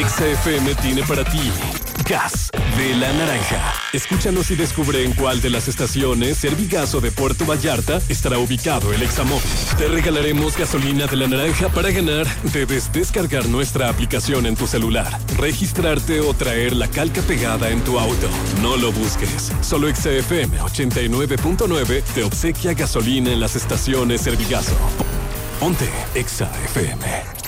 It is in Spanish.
XFM tiene para ti Gas de la Naranja. Escúchanos y descubre en cuál de las estaciones Servigaso de Puerto Vallarta estará ubicado el Examóvil. Te regalaremos gasolina de la Naranja. Para ganar, debes descargar nuestra aplicación en tu celular, registrarte o traer la calca pegada en tu auto. No lo busques. Solo XFM 89.9 te obsequia gasolina en las estaciones Servigaso. Ponte XFM.